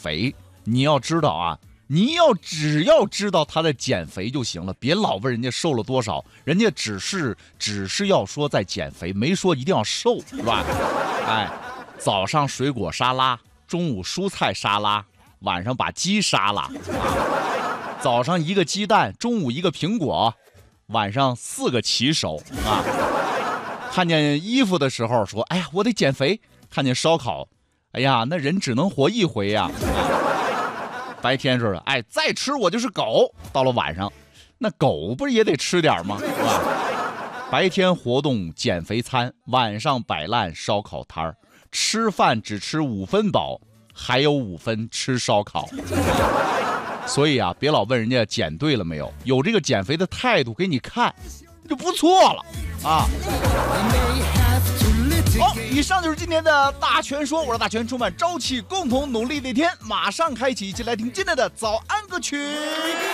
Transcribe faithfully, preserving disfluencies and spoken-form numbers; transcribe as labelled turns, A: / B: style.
A: 肥，你要知道啊，你要只要知道他在减肥就行了，别老问人家瘦了多少，人家只是只是要说在减肥，没说一定要瘦，是吧？哎，早上水果沙拉，中午蔬菜沙拉，晚上把鸡杀了。早上一个鸡蛋，中午一个苹果，晚上四个骑手啊！看见衣服的时候说：“哎呀，我得减肥。”看见烧烤，哎呀，那人只能活一回呀、啊！白天说：“哎，再吃我就是狗。”到了晚上，那狗不是也得吃点吗？是吧？白天活动减肥餐，晚上摆烂烧烤摊儿，吃饭只吃五分饱，还有五分吃烧烤。所以啊，别老问人家减对了没有，有这个减肥的态度给你看，就不错了啊。好，以上就是今天的大全说，我是大全，充满朝气，共同努力的一天马上开启，一起来听今天的早安歌曲。